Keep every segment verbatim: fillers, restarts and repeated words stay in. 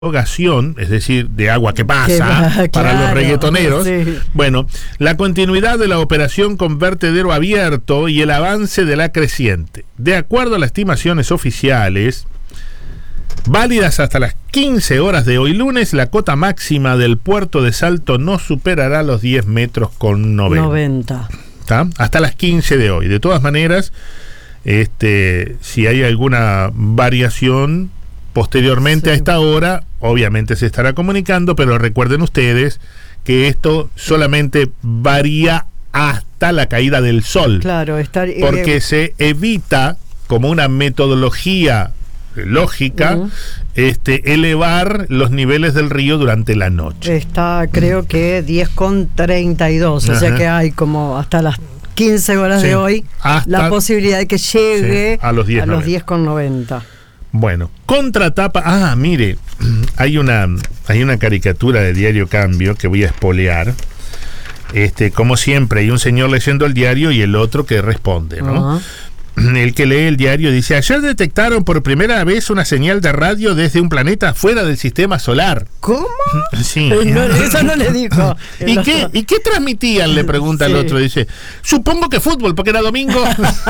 erogación, es decir, de agua que pasa, que va, para claro, los reggaetoneros. Sí. Bueno, la continuidad de la operación con vertedero abierto y el avance de la creciente. De acuerdo a las estimaciones oficiales, válidas hasta las quince horas de hoy lunes, la cota máxima del puerto de Salto no superará los diez metros con noventa. noventa. ¿Tá? Hasta las quince de hoy. De todas maneras, este, si hay alguna variación posteriormente sí. a esta hora, obviamente se estará comunicando, pero recuerden ustedes que esto solamente varía hasta la caída del sol. Claro, estar, eh, porque se evita, como una metodología lógica, uh-huh. este, elevar los niveles del río durante la noche. Está, creo que diez con treinta y dos, o sea que hay como hasta las quince horas sí. de hoy la posibilidad de que llegue sí, a los diez con noventa. Bueno, contratapa. Ah, mire, hay una hay una caricatura de Diario Cambio que voy a espolear. Este, como siempre, hay un señor leyendo el diario y el otro que responde, ¿no? Uh-huh. El que lee el diario dice: ayer detectaron por primera vez una señal de radio desde un planeta fuera del sistema solar. ¿Cómo? Sí. No, eso no le dijo. ¿Y qué, ¿Y qué transmitían? Le pregunta sí. el otro. Dice: supongo que fútbol, porque era domingo.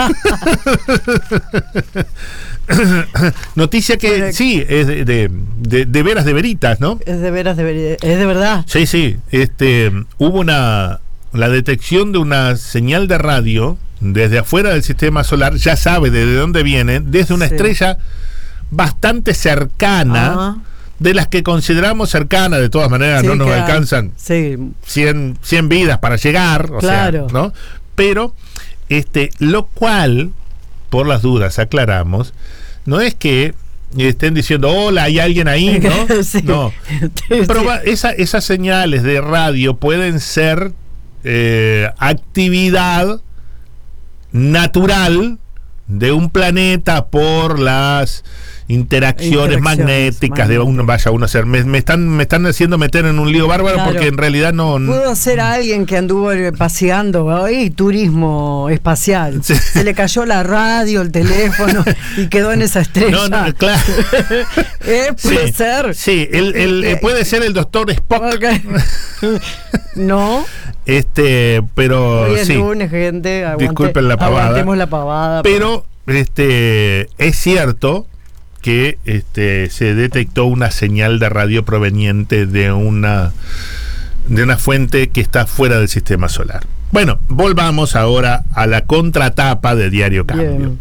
Noticia que Pero, sí, es de, de, de, de veras, de veritas, ¿no? Es de veras, de veras, es de verdad. Sí, sí. Este, hubo una la detección de una señal de radio desde afuera del sistema solar, ya sabe desde dónde viene, desde una sí. estrella bastante cercana, uh-huh. de las que consideramos cercanas, de todas maneras sí, no nos claro. alcanzan sí. cien, cien vidas para llegar, o claro. sea, ¿no? Pero, este, lo cual, por las dudas, aclaramos, no es que estén diciendo, hola, hay alguien ahí, ¿no? sí. No. Pero esa, esas señales de radio pueden ser eh, actividad natural de un planeta por las interacciones, interacciones magnéticas de uno, vaya uno a ser, me, me están me están haciendo meter en un lío bárbaro claro. porque en realidad no, no pudo ser alguien que anduvo paseando y turismo espacial sí. se le cayó la radio, el teléfono y quedó en esa estrella. No, no, claro. eh, puede sí, ser sí el, el, eh, puede ser el doctor Spock. Okay. No, este, pero hoy es sí. lunes, gente, aguante, disculpen la pavada, aguantemos la pavada, pero por... este es cierto que este se detectó una señal de radio proveniente de una de una fuente que está fuera del sistema solar. Bueno, volvamos ahora a la contratapa de Diario Cambio. Bien.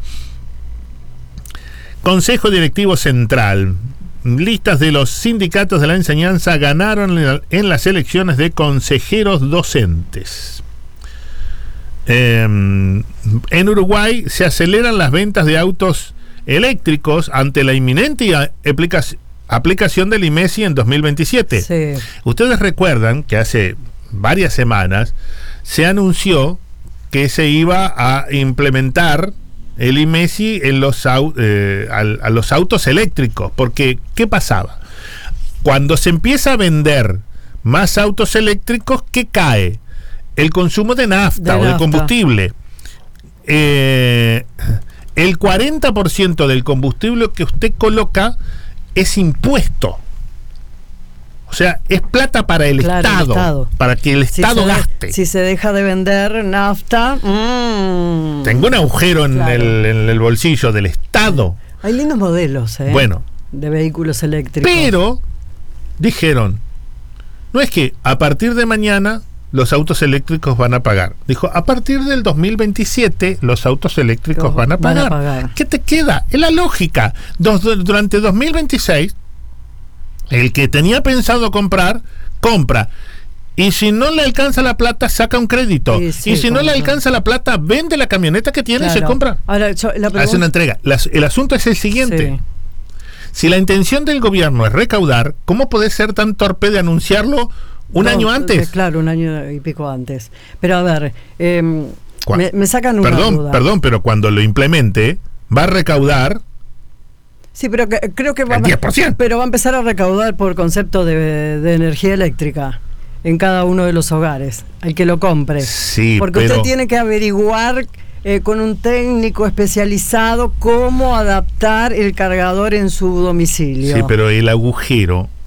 Consejo Directivo Central. Listas de los sindicatos de la enseñanza ganaron en las elecciones de consejeros docentes. Eh, en Uruguay se aceleran las ventas de autos eléctricos ante la inminente aplica- aplicación del I M E S I en dos mil veintisiete. Sí. Ustedes recuerdan que hace varias semanas se anunció que se iba a implementar el I M E S I en los, au- eh, a, a los autos eléctricos, porque ¿qué pasaba? Cuando se empieza a vender más autos eléctricos, ¿qué cae? El consumo de nafta de o nafta. de combustible. Eh... El cuarenta por ciento del combustible que usted coloca es impuesto. O sea, es plata para el, claro, Estado, el Estado, para que el si Estado de, gaste. Si se deja de vender nafta, mmm, tengo un agujero en, claro. el, en el bolsillo del Estado. Hay lindos modelos, ¿eh? Bueno, de vehículos eléctricos. Pero dijeron, no es que a partir de mañana los autos eléctricos van a pagar. Dijo, a partir del dos mil veintisiete los autos eléctricos van a, van pagar. a pagar. ¿Qué te queda? Es la lógica. Dos, durante dos mil veintiséis, el que tenía pensado comprar, compra. Y si no le alcanza la plata, saca un crédito. Sí, sí, y si no le alcanza la plata, vende la camioneta que tiene claro. y se compra. Ahora, yo, la pregunta... Hace una entrega. Las, el asunto es el siguiente. Sí. Si la intención del gobierno es recaudar, ¿cómo puede ser tan torpe de anunciarlo un no, año antes? Claro, un año y pico antes. Pero a ver, eh, me, me sacan una perdón, duda. Perdón, pero cuando lo implemente, va a recaudar... Sí, pero que, creo que va, el diez por ciento. Pero va a empezar a recaudar por concepto de, de energía eléctrica en cada uno de los hogares, al que lo compre. Sí, porque pero... usted tiene que averiguar eh, con un técnico especializado cómo adaptar el cargador en su domicilio. Sí, pero el agujero